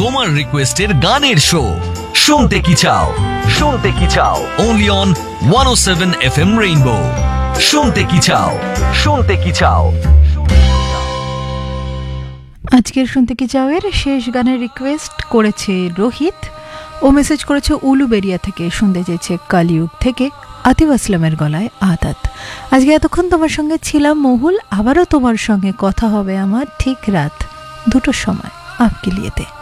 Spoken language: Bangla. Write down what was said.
তোমার রিকোয়েস্টের গানের শো শুনতে কি চাও, শুনতে কি চাও, অনলি অন 107 FM রেইনবো। শুনতে কি চাও, শুনতে কি চাও। আজকের শুনতে কি চাও এর শেষ গানের রিকোয়েস্ট করেছে রোহিত। ও মেসেজ করেছে উলুবেরিয়া থেকে, শুনতে চেয়েছে কালিউগ থেকে আতিফ আসলামের গলায় আদাত। আজকে এতক্ষণ তোমার সঙ্গে ছিলাম মহুল, আবারও তোমার সঙ্গে কথা হবে আমার ঠিক রাত 2টোর সময় আপকে লিয়েতে।